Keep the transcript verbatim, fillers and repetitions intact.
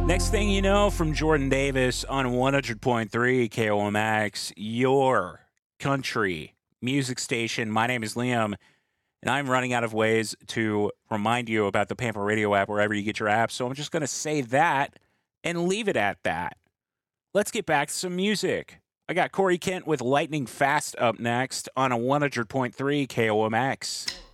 Next thing you know, from Jordan Davis on one hundred point three K O M X, your country music station. My name is Liam, and I'm running out of ways to remind you about the Pampa Radio app wherever you get your apps, so I'm just going to say that and leave it at that. Let's get back to some music. I got Corey Kent with Lightning Fast up next on a one hundred point three K O M X.